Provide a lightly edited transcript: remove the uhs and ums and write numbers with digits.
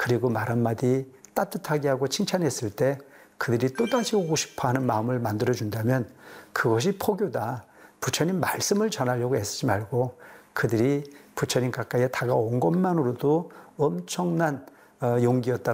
그리고 말 한마디 따뜻하게 하고 칭찬했을 때 그들이 또다시 오고 싶어하는 마음을 만들어준다면 그것이 포교다. 부처님 말씀을 전하려고 애쓰지 말고 그들이 부처님 가까이에 다가온 것만으로도 엄청난 용기였다.